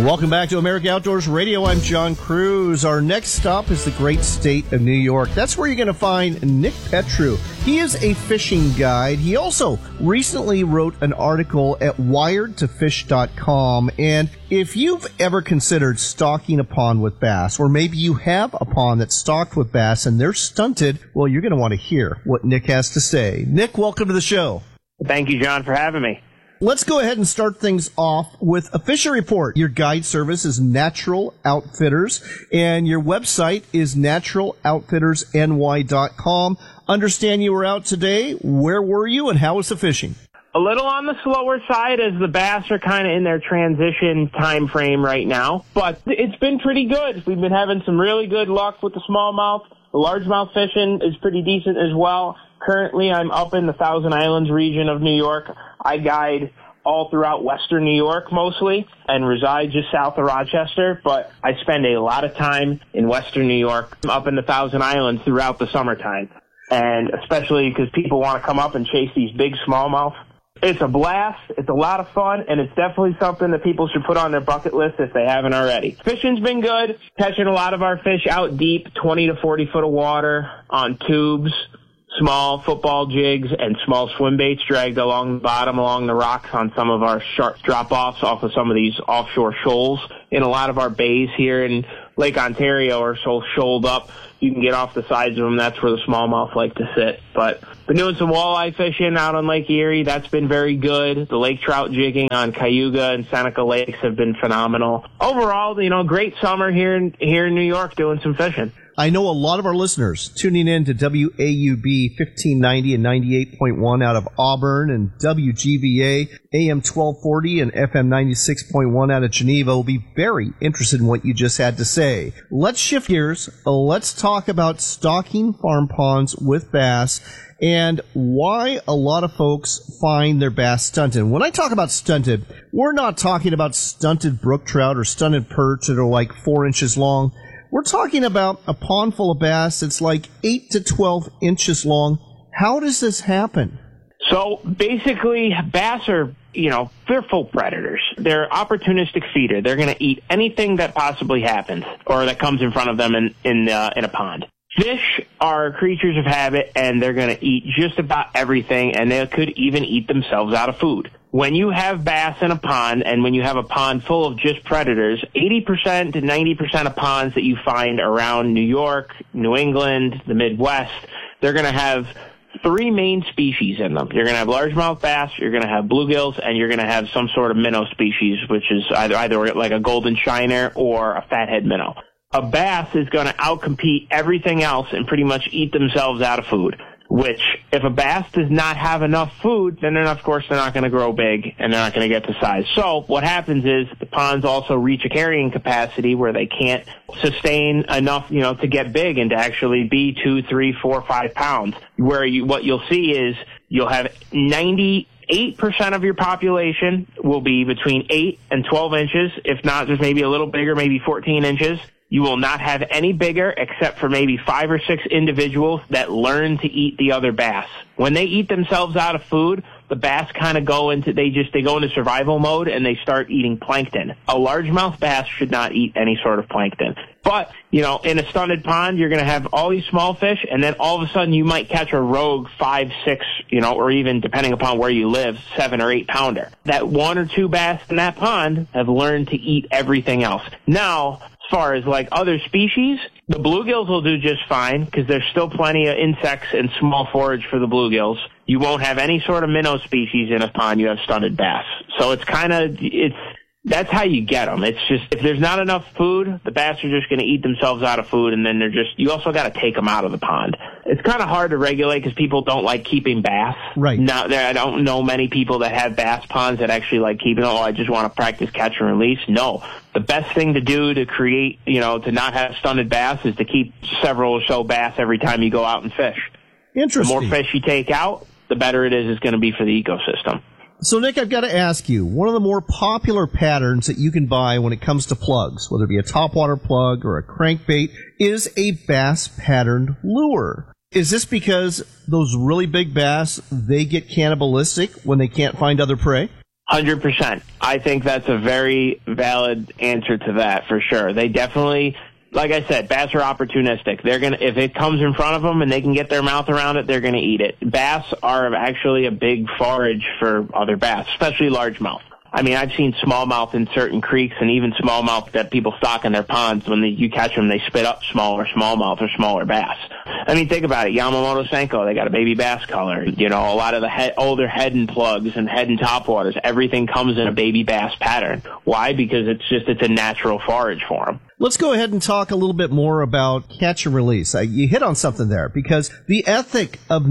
Welcome back to America Outdoors Radio. I'm John Cruz. Our next stop is the great state of New York. That's where you're going to find Nick Petru. He is a fishing guide. He also recently wrote an article at wiredtofish.com. And if you've ever considered stocking a pond with bass, or maybe you have a pond that's stocked with bass and they're stunted, well, you're going to want to hear what Nick has to say. Nick, welcome to the show. Thank you, John, for having me. Let's go ahead and start things off with a fishing report. Your guide service is Natural Outfitters, and your website is naturaloutfittersny.com. Understand you were out today. Where were you, and how was the fishing? A little on the slower side as the bass are kind of in their transition time frame right now, but it's been pretty good. We've been having some really good luck with the smallmouth. The largemouth fishing is pretty decent as well. Currently, I'm up in the Thousand Islands region of New York. I guide all throughout western New York mostly and reside just south of Rochester, but I spend a lot of time in western New York up in the Thousand Islands throughout the summertime, and especially because people want to come up and chase these big smallmouth. It's a blast, it's a lot of fun, and it's definitely something that people should put on their bucket list if they haven't already. Fishing's been good, catching a lot of our fish out deep, 20 to 40 foot of water on tubes, small football jigs, and small swim baits dragged along the bottom, along the rocks on some of our sharp drop-offs off of some of these offshore shoals. In a lot of our bays here in Lake Ontario are so shoaled up, you can get off the sides of them. That's where the smallmouth like to sit. But been doing some walleye fishing out on Lake Erie. That's been very good. The lake trout jigging on Cayuga and Seneca Lakes have been phenomenal. Overall, great summer here in New York doing some fishing. I know a lot of our listeners tuning in to WAUB 1590 and 98.1 out of Auburn, and WGVA AM 1240 and FM 96.1 out of Geneva will be very interested in what you just had to say. Let's shift gears. Let's talk about stocking farm ponds with bass and why a lot of folks find their bass stunted. When I talk about stunted, we're not talking about stunted brook trout or stunted perch that are like 4 inches long. We're talking about a pond full of bass that's like 8 to 12 inches long. How does this happen? So basically, bass are, they're full predators. They're opportunistic feeder. They're going to eat anything that possibly happens or that comes in front of them in a pond. Fish are creatures of habit, and they're going to eat just about everything, and they could even eat themselves out of food. When you have bass in a pond, and when you have a pond full of just predators, 80% to 90% of ponds that you find around New York, New England, the Midwest, they're going to have 3 main species in them. You're going to have largemouth bass, you're going to have bluegills, and you're going to have some sort of minnow species, which is either like a golden shiner or a fathead minnow. A bass is going to outcompete everything else and pretty much eat themselves out of food, which if a bass does not have enough food, then of course they're not going to grow big and they're not going to get to size. So what happens is the ponds also reach a carrying capacity where they can't sustain enough, to get big and to actually be 2, 3, 4, 5 pounds. What you'll see is you'll have 98% of your population will be between 8 and 12 inches, if not just maybe a little bigger, maybe 14 inches. You will not have any bigger except for maybe 5 or 6 individuals that learn to eat the other bass. When they eat themselves out of food, the bass kind of go into survival mode and they start eating plankton. A largemouth bass should not eat any sort of plankton. But, in a stunted pond, you're going to have all these small fish, and then all of a sudden you might catch a rogue 5, 6, or even, depending upon where you live, 7 or 8 pounder. That 1 or 2 bass in that pond have learned to eat everything else. Now, as far as like other species, the bluegills will do just fine because there's still plenty of insects and small forage for the bluegills. You won't have any sort of minnow species in a pond. You have stunted bass. So that's how you get them. It's just, if there's not enough food, the bass are just going to eat themselves out of food, and then you also got to take them out of the pond. It's kind of hard to regulate because people don't like keeping bass. Right. Now, I don't know many people that have bass ponds that actually like keeping them. I just want to practice catch and release. No. The best thing to do to create, to not have stunted bass is to keep several or so bass every time you go out and fish. Interesting. The more fish you take out, the better it is going to be for the ecosystem. So, Nick, I've got to ask you, one of the more popular patterns that you can buy when it comes to plugs, whether it be a topwater plug or a crankbait, is a bass patterned lure. Is this because those really big bass, they get cannibalistic when they can't find other prey? 100%. I think that's a very valid answer to that for sure. They definitely, like I said, bass are opportunistic. They're gonna, if it comes in front of them and they can get their mouth around it, they're gonna eat it. Bass are actually a big forage for other bass, especially largemouth. I mean, I've seen smallmouth in certain creeks and even smallmouth that people stock in their ponds. When you catch them, they spit up smaller smallmouth or smaller bass. I mean, think about it. Yamamoto Senko, they got a baby bass color. You know, a lot of the older head and plugs and head and topwaters, everything comes in a baby bass pattern. Why? Because it's a natural forage for them. Let's go ahead and talk a little bit more about catch and release. You hit on something there, because the ethic of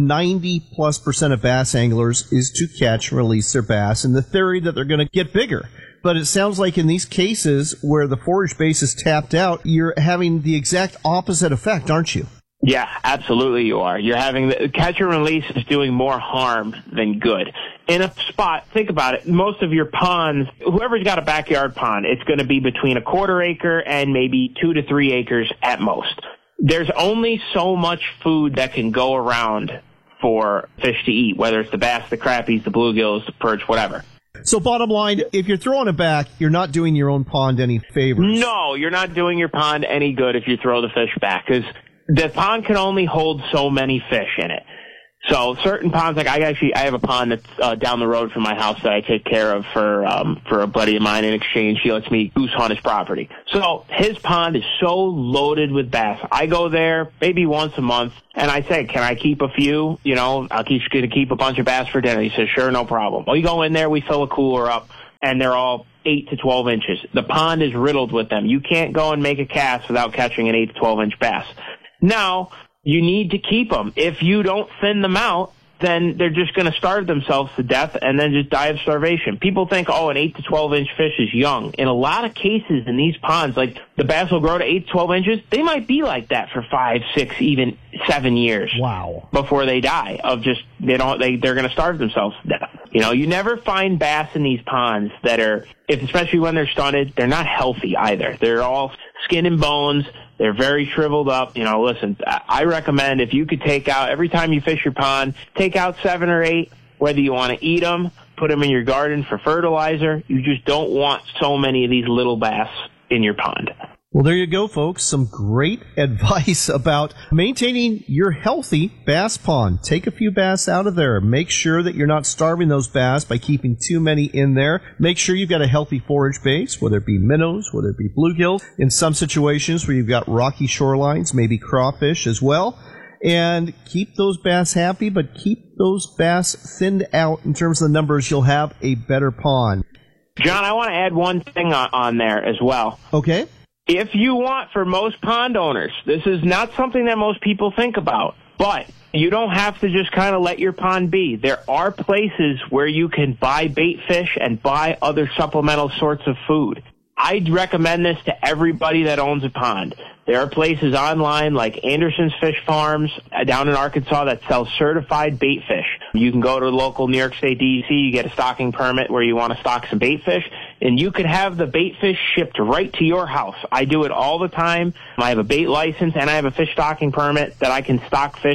90+% of bass anglers is to catch and release their bass, and the theory that they're going to get bigger. But it sounds like in these cases where the forage base is tapped out, you're having the exact opposite effect, aren't you? Yeah, absolutely you are. You're having the catch and release is doing more harm than good. In a spot, think about it, most of your ponds, whoever's got a backyard pond, it's going to be between 1/4 acre and maybe 2 to 3 acres at most. There's only so much food that can go around for fish to eat, whether it's the bass, the crappies, the bluegills, the perch, whatever. So bottom line, if you're throwing it back, you're not doing your own pond any favors. No, you're not doing your pond any good if you throw the fish back, because the pond can only hold so many fish in it. So certain ponds, like I have a pond that's down the road from my house that I take care of for a buddy of mine in exchange. He lets me goose hunt his property. So his pond is so loaded with bass. I go there maybe once a month and I say, can I keep a few? You know, I'm going to keep a bunch of bass for dinner. He says, sure, no problem. We go in there, we fill a cooler up, and they're all 8 to 12 inches. The pond is riddled with them. You can't go and make a cast without catching an 8 to 12 inch bass. Now, you need to keep them. If you don't thin them out, then they're just going to starve themselves to death and then just die of starvation. People think, an 8 to 12 inch fish is young. In a lot of cases in these ponds, like the bass will grow to 8 to 12 inches, they might be like that for 5, 6, even 7 years. Wow. Before they die of just, they're going to starve themselves to death. You know, you never find bass in these ponds that are, especially when they're stunted, they're not healthy either. They're all skin and bones. They're very shriveled up. You know, listen, I recommend if you could take out, every time you fish your pond, take out 7 or 8, whether you want to eat them, put them in your garden for fertilizer. You just don't want so many of these little bass in your pond. Well, there you go, folks. Some great advice about maintaining your healthy bass pond. Take a few bass out of there. Make sure that you're not starving those bass by keeping too many in there. Make sure you've got a healthy forage base, whether it be minnows, whether it be bluegills. In some situations where you've got rocky shorelines, maybe crawfish as well. And keep those bass happy, but keep those bass thinned out in terms of the numbers. You'll have a better pond. John, I want to add one thing on there as well. Okay. If you want, for most pond owners, this is not something that most people think about, but you don't have to just kind of let your pond be. There are places where you can buy bait fish and buy other supplemental sorts of food. I'd recommend this to everybody that owns a pond. There are places online like Anderson's Fish Farms down in Arkansas that sell certified bait fish. You can go to local New York State DEC, you get a stocking permit where you want to stock some bait fish, and you could have the bait fish shipped right to your house. I do it all the time. I have a bait license and I have a fish stocking permit that I can stock fish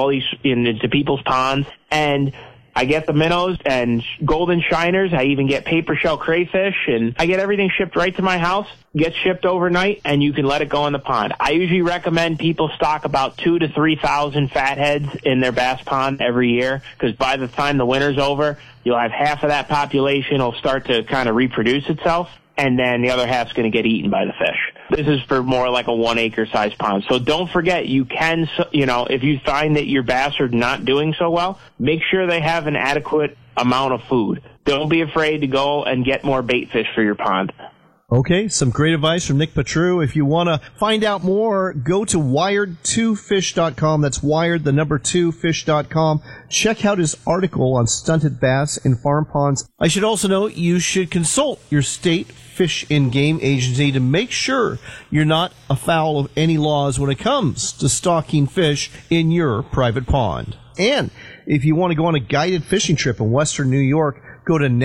into people's ponds. And I get the minnows and golden shiners. I even get paper shell crayfish, and I get everything shipped right to my house, gets shipped overnight, and you can let it go in the pond. I usually recommend people stock about 2,000 to 3,000 fatheads in their bass pond every year, because by the time the winter's over, you'll have half of that population will start to kind of reproduce itself, and then the other half's going to get eaten by the fish. This is for more like a 1 acre size pond. So don't forget, you can, if you find that your bass are not doing so well, make sure they have an adequate amount of food. Don't be afraid to go and get more bait fish for your pond. Okay, some great advice from Nick Petru. If you want to find out more, go to wired2fish.com. That's wired, the number 2fish.com. Check out his article on stunted bass in farm ponds. I should also note you should consult your state fish and game agency to make sure you're not afoul of any laws when it comes to stocking fish in your private pond. And if you want to go on a guided fishing trip in western New York, go to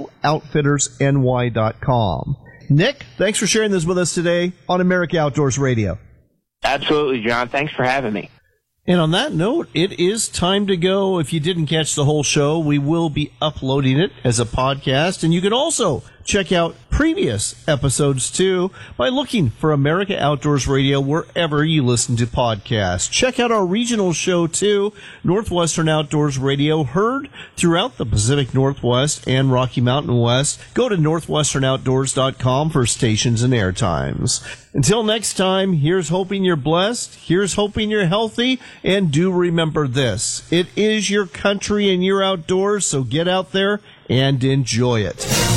naturaloutfittersny.com. Nick, thanks for sharing this with us today on America Outdoors Radio. Absolutely, John. Thanks for having me. And on that note, it is time to go. If you didn't catch the whole show, we will be uploading it as a podcast. And you can also check out previous episodes, too, by looking for America Outdoors Radio wherever you listen to podcasts. Check out our regional show, too, Northwestern Outdoors Radio, heard throughout the Pacific Northwest and Rocky Mountain West. Go to northwesternoutdoors.com for stations and airtimes. Until next time, here's hoping you're blessed, here's hoping you're healthy, and do remember this. It is your country and your outdoors, so get out there and enjoy it.